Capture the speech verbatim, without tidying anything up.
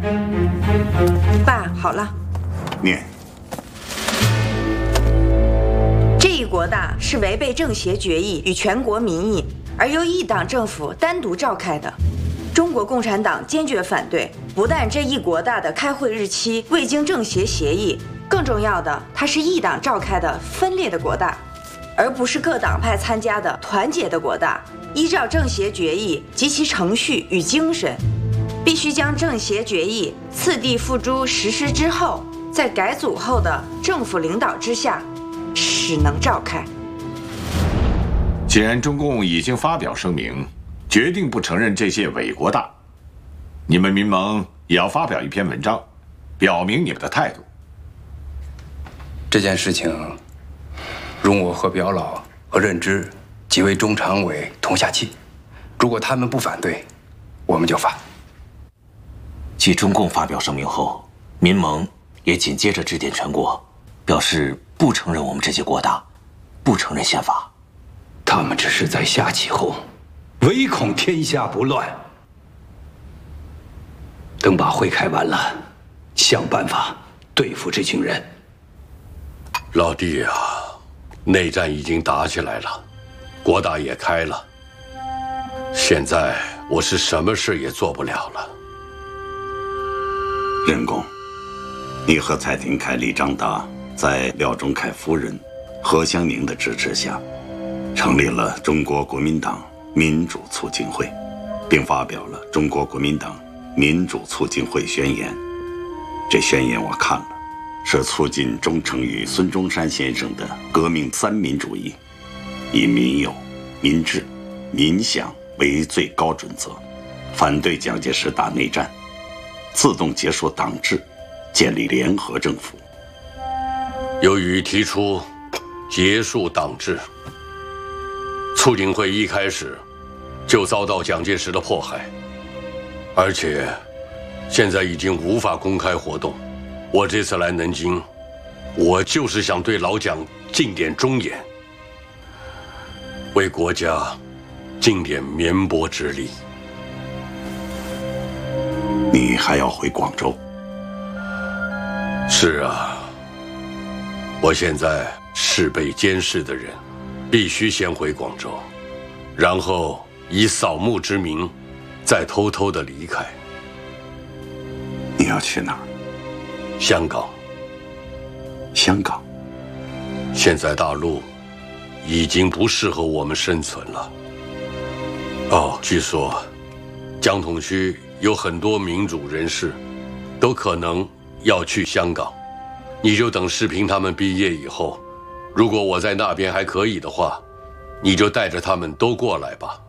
爸，好了， 念。 这一国大是违背政协决议与全国民意，而由一党政府单独召开的。中国共产党坚决反对。不但这一国大的开会日期未经政协协议，更重要的，它是一党召开的分裂的国大，而不是各党派参加的团结的国大。依照政协决议及其程序与精神，必须将政协决议次第付诸实施之后，在改组后的政府领导之下，始能召开。 既然中共已经发表声明，决定不承认这些伪国大，你们民盟也要发表一篇文章，表明你们的态度。 这件事情，容我和表老和任之几位中常委同下气，如果他们不反对，我们就发。 继中共发表声明后，民盟也紧接着致电全国，表示不承认我们这些国大，不承认宪法。 他们只是在下气后，唯恐天下不乱。等把会开完了，想办法对付这群人。 老弟啊，内战已经打起来了，国大也开了，现在我是什么事也做不了了。 任公，你和蔡廷锴、李章达在廖仲恺夫人何香凝的支持下，成立了中国国民党民主促进会，并发表了中国国民党民主促进会宣言。这宣言我看了，是促进钟诚与孙中山先生的革命三民主义，以民有、民治、民享为最高准则，反对蒋介石打内战，自动结束党制，建立联合政府。 由于提出结束党制，促进会一开始就遭到蒋介石的迫害，而且现在已经无法公开活动。我这次来南京，我就是想对老蒋尽点忠言，为国家尽点绵薄之力。 你还要回广州？ 是啊，我现在是被监视的人，必须先回广州，然后以扫墓之名，再偷偷的离开。 你要去哪儿？ 香港。 香港？ 现在大陆已经不适合我们生存了。哦，据说江统区有很多民主人士，都可能要去香港。你就等世平他们毕业以后，如果我在那边还可以的话，你就带着他们都过来吧。